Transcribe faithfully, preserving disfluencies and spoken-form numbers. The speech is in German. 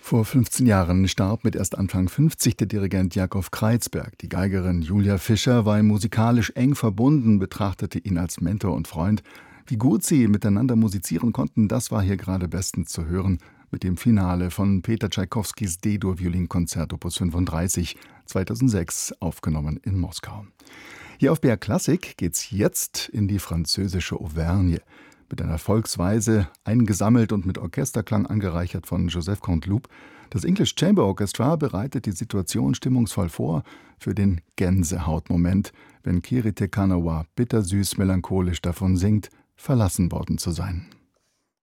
Vor fünfzehn Jahren starb mit erst Anfang fünfzig der Dirigent Jakow Kreizberg. Die Geigerin Julia Fischer war ihm musikalisch eng verbunden, betrachtete ihn als Mentor und Freund. Wie gut sie miteinander musizieren konnten, das war hier gerade bestens zu hören mit dem Finale von Peter Tschaikowskis D-Dur-Violinkonzert Opus fünfunddreißig, zweitausendsechs, aufgenommen in Moskau. Hier auf B R Klassik geht's jetzt in die französische Auvergne. Mit einer Volksweise, eingesammelt und mit Orchesterklang angereichert von Joseph Canteloup. Das English Chamber Orchestra bereitet die Situation stimmungsvoll vor für den Gänsehautmoment, wenn Kirite Kanawa bittersüß melancholisch davon singt, verlassen worden zu sein.